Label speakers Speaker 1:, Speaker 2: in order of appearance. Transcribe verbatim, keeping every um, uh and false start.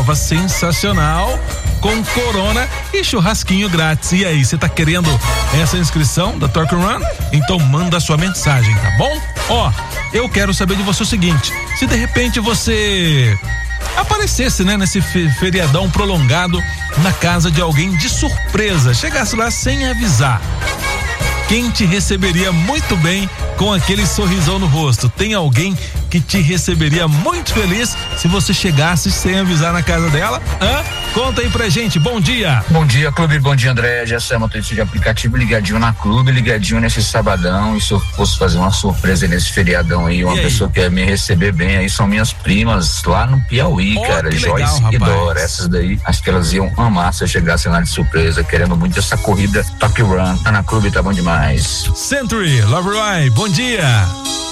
Speaker 1: prova sensacional com Corona e churrasquinho grátis. E aí, você tá querendo essa inscrição da Talk Run? Então manda sua mensagem, tá bom? Ó, eu quero saber de você o seguinte: se de repente você aparecesse, né, nesse feriadão prolongado na casa de alguém de surpresa, chegasse lá sem avisar, quem te receberia muito bem com aquele sorrisão no rosto? Tem alguém que te receberia muito feliz se você chegasse sem avisar na casa dela? Hã? Conta aí pra gente. Bom dia.
Speaker 2: Bom dia, Clube. Bom dia, André. Já sou motorista de aplicativo, ligadinho na Clube, ligadinho nesse sabadão. E se eu fosse fazer uma surpresa nesse feriadão aí, uma pessoa que ia me receber bem aí são minhas primas lá no Piauí, oh, cara. Joyce legal, e Dora. Essas daí, acho que elas iam amar se eu chegasse lá de surpresa, querendo muito essa corrida Talk Run. Tá na Clube, tá bom demais.
Speaker 1: Century, Love Roy, bom dia.